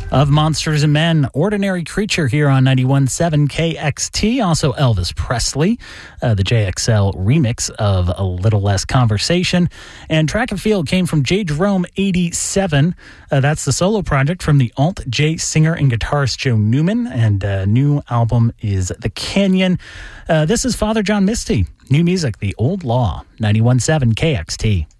Of Monsters and Men, Ordinary Creature here on 91.7 KXT. Also Elvis Presley, the JXL remix of A Little Less Conversation. And Track and Field came from J. Jerome 87. That's the solo project from the Alt J singer and guitarist Joe Newman. And new album is The Canyon. This is Father John Misty. New music, The Old Law, 91.7 KXT.